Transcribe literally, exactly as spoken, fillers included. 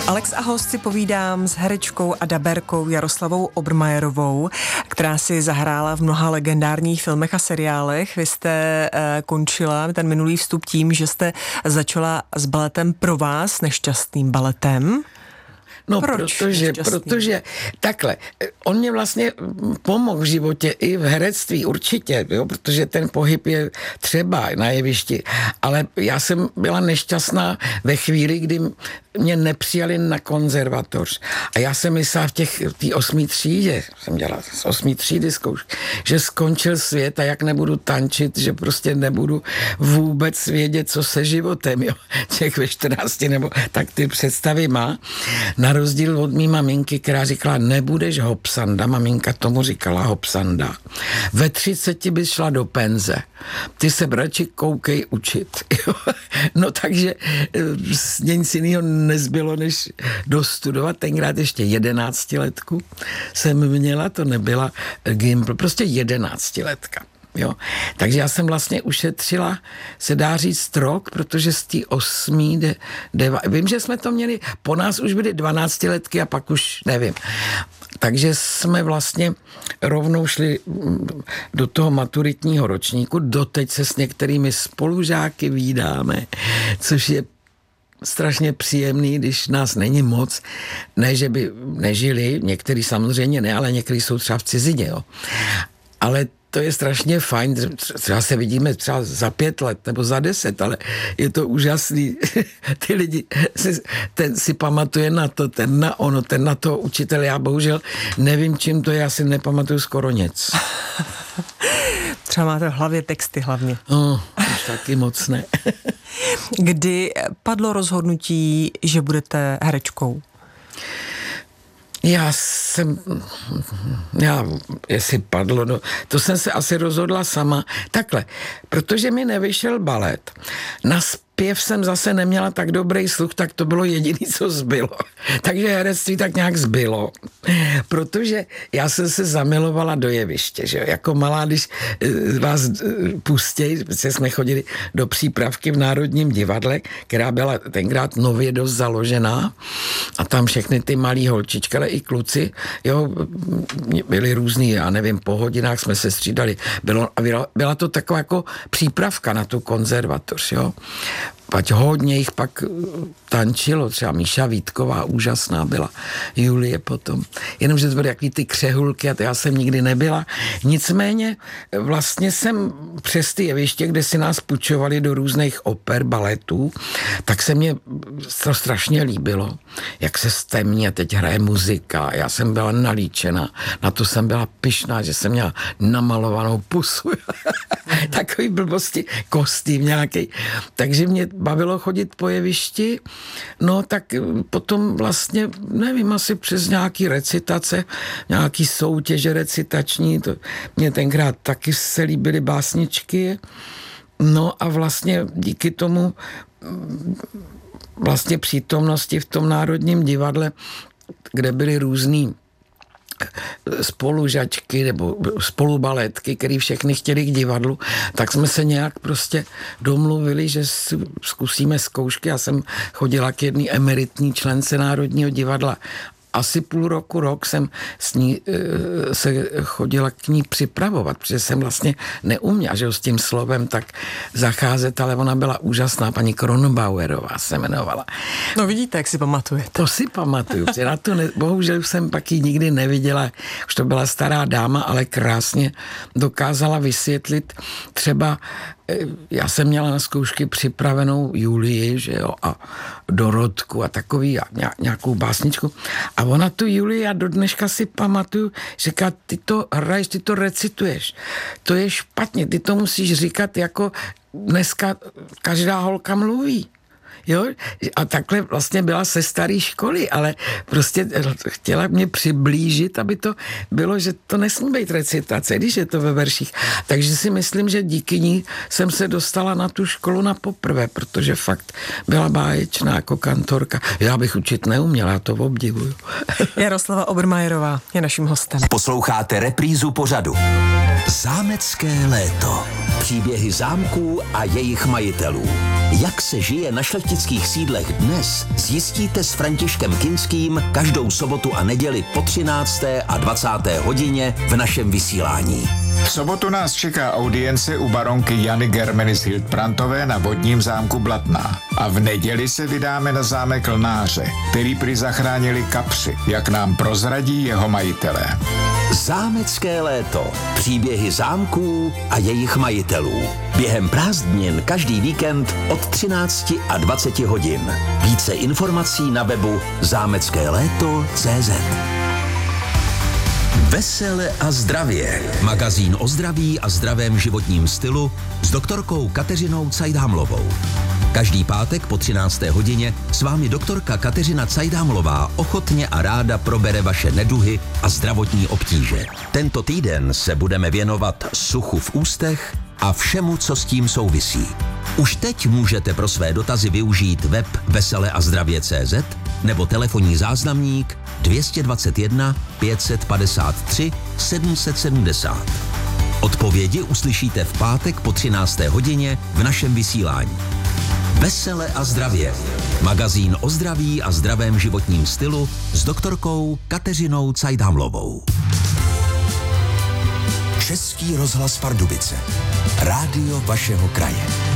Alex a host si povídám s herečkou a dabérkou Jaroslavou Obermajerovou, která si zahrála v mnoha legendárních filmech a seriálech. Vy jste eh, končila ten minulý vstup tím, že jste začala s baletem Pro vás nešťastným baletem. No, Proč protože, protože takhle, on mě vlastně pomohl v životě i v herectví určitě, jo, protože ten pohyb je třeba na jevišti, ale já jsem byla nešťastná ve chvíli, kdy mě nepřijali na konzervatoř. A já jsem myslela v těch tý osmý třídě, jsem dělala z osmý třídy zkoušky, že skončil svět a jak nebudu tančit, že prostě nebudu vůbec vědět, co se životem, jo. Těch ve čtrnácti nebo tak ty představy má. Na rozdíl od mý maminky, která říkala, nebudeš hopsanda, maminka tomu říkala hopsanda. Ve třiceti bys šla do penze. Ty se radši koukej učit. Jo. No takže nic jiného nezbylo, než dostudovat. Tenkrát ještě jedenáctiletku jsem měla, to nebyla gimpl, prostě jedenáctiletka. Jo. Takže já jsem vlastně ušetřila, se dá říct, rok, protože z té osmý, de, deva, vím, že jsme to měli, po nás už byly dvanáctiletky a pak už nevím. Takže jsme vlastně rovnou šli do toho maturitního ročníku, doteď se s některými spolužáky vídáme, což je strašně příjemný, když nás není moc, ne, že by nežili, některý samozřejmě ne, ale některý jsou třeba v cizině, jo. Ale to je strašně fajn, třeba se vidíme třeba za pět let nebo za deset, ale je to úžasný. Ty lidi si, ten si pamatuje na to, ten na ono, ten na to učitel. Já bohužel nevím, čím to je, já si nepamatuju skoro nic. Třeba máte v hlavě texty hlavně. No, už taky moc ne. Kdy padlo rozhodnutí, že budete herečkou? Já jsem, já, jestli padlo, no, to jsem se asi rozhodla sama. Takhle, protože mi nevyšel balet, na zpěv jsem zase neměla tak dobrý sluch, tak to bylo jediné, co zbylo. Takže herectví tak nějak zbylo. Protože já jsem se zamilovala do jeviště, že jako malá, když vás pustějí, protože jsme chodili do přípravky v Národním divadle, která byla tenkrát nově dost založená a tam všechny ty malí holčičky, ale i kluci, jo, byli různý, já nevím, po hodinách jsme se střídali. Bylo, byla, byla to taková jako přípravka na tu konzervatoř, jo. Pať hodně jich pak tančilo, třeba Míša Vítková, úžasná byla, Julie potom. Jenomže to byly jaký ty křehulky a to já jsem nikdy nebyla. Nicméně vlastně jsem přes ty jeviště, kde si nás půjčovali do různých oper, baletů, tak se mě to strašně líbilo, jak se stemní a teď hraje muzika. Já jsem byla nalíčena, na to jsem byla pyšná, že jsem měla namalovanou pusu. Takový blbosti, kostým nějaký. Takže mě bavilo chodit po jevišti, no tak potom vlastně, nevím, asi přes nějaký recitace, nějaký soutěže recitační, to mě tenkrát taky se líbily básničky, no a vlastně díky tomu vlastně přítomnosti v tom Národním divadle, kde byly různý spolužačky nebo spolubaletky, který všechny chtěli k divadlu, tak jsme se nějak prostě domluvili, že zkusíme zkoušky. Já jsem chodila k jedné emeritní člence Národního divadla. Asi půl roku, rok jsem s ní e, se chodila k ní připravovat, protože jsem vlastně neuměla, že s tím slovem tak zacházet, ale ona byla úžasná, paní Kronbauerová se jmenovala. No vidíte, jak si pamatujete. To si pamatuju, protože na to ne, bohužel jsem pak ji nikdy neviděla, už to byla stará dáma, ale krásně dokázala vysvětlit třeba, já jsem měla na zkoušky připravenou Julii, že jo, a Dorotku a takový, a nějakou básničku. A ona tu Julii, já do dneška si pamatuju, říká, ty to hraješ, ty to recituješ. To je špatně, ty to musíš říkat jako dneska každá holka mluví. Jo? A takhle vlastně byla se staré školy, ale prostě chtěla mě přiblížit, aby to bylo, že to nesmí být recitace, když je to ve verších. Takže si myslím, že díky ní jsem se dostala na tu školu na poprvé, protože fakt byla báječná jako kantorka. Já bych učit neuměla, já to obdivuju. Jaroslava Obermajerová je naším hostem. Posloucháte reprízu pořadu Zámecké léto. Příběhy zámků a jejich majitelů. Jak se žije na šlechtických sídlech dnes, zjistíte s Františkem Kinským každou sobotu a neděli po třinácté a dvacáté hodině v našem vysílání. V sobotu nás čeká audience u baronky Jany Germenis Hildbrandtové na vodním zámku Blatná. A v neděli se vydáme na zámek Lnáře, který prý zachránili kapři, jak nám prozradí jeho majitelé. Zámecké léto. Příběhy zámků a jejich majitelů. Během prázdnin každý víkend od třinácti a dvaceti hodin. Více informací na webu zámecké léto tečka cé zet. Vesele a zdravě. Magazín o zdraví a zdravém životním stylu s doktorkou Kateřinou Cajdámlovou. Každý pátek po třinácté hodině s vámi doktorka Kateřina Cajdámlová ochotně a ráda probere vaše neduhy a zdravotní obtíže. Tento týden se budeme věnovat suchu v ústech a všemu, co s tím souvisí. Už teď můžete pro své dotazy využít web vesele a zdravě tečka cé zet nebo telefonní záznamník dvě stě dvacet jedna pět set padesát tři sedm set sedmdesát. Odpovědi uslyšíte v pátek po třinácté hodině v našem vysílání. Vesele a zdravě. Magazín o zdraví a zdravém životním stylu s doktorkou Kateřinou Cajdámlovou. Český rozhlas Pardubice. Rádio vašeho kraje.